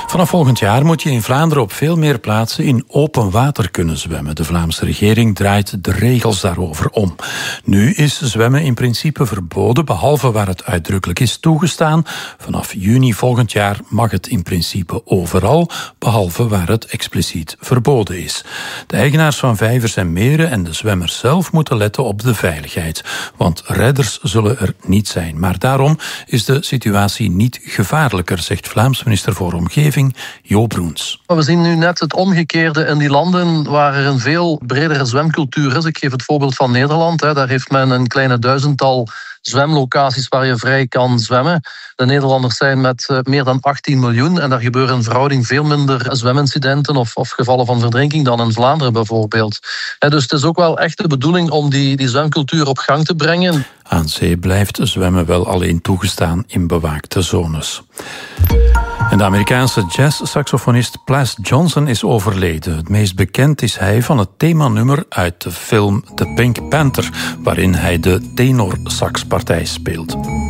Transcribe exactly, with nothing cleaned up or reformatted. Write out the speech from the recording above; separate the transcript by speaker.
Speaker 1: Vanaf volgend jaar moet je in Vlaanderen op veel meer plaatsen in open water kunnen zwemmen. De Vlaamse regering draait de regels daarover om. Nu is zwemmen in principe verboden, behalve waar het uitdrukkelijk is toegestaan. Vanaf juni volgend jaar mag het in principe overal, behalve waar het expliciet verboden is. De eigenaars van vijvers en meren en de zwemmers zelf moeten letten op de veiligheid. Want redders zullen er niet zijn. Maar daarom is de situatie niet gevaarlijker, zegt Vlaams minister voor Omgeving Jo Broens.
Speaker 2: We zien nu net het omgekeerde in die landen waar er een veel bredere zwemcultuur is. Ik geef het voorbeeld van Nederland. Daar heeft men een kleine duizendtal zwemlocaties waar je vrij kan zwemmen. De Nederlanders zijn met meer dan achttien miljoen en daar gebeuren in verhouding veel minder zwemincidenten of, of gevallen van verdrinking dan in Vlaanderen bijvoorbeeld. Dus het is ook wel echt de bedoeling om die, die zwemcultuur op gang te brengen.
Speaker 1: Aan zee blijft zwemmen wel alleen toegestaan in bewaakte zones. En de Amerikaanse jazz-saxofonist Plas Johnson is overleden. Het meest bekend is hij van het themanummer uit de film The Pink Panther, waarin hij de tenorsaxpartij speelt.